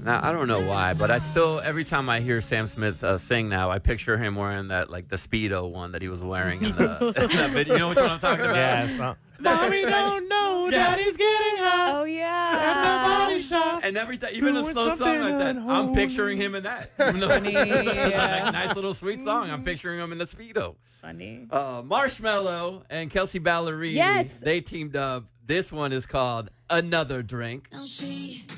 Now, I don't know why, but I still, every time I hear Sam Smith sing now, I picture him wearing that, like, the Speedo one that he was wearing in, in that video. You know which one I'm talking about? Yeah, it's not. Mommy don't know daddy's getting hot. Oh, yeah. At the body shop. And every time, even a Doing slow song something like that, I'm unholy. picturing him in that. Even though Funny, it's yeah. a nice little sweet song, I'm picturing him in the Speedo. Funny. Marshmello and Kelsey Ballerini, Yes. they teamed up. This one is called Another Drink. Now she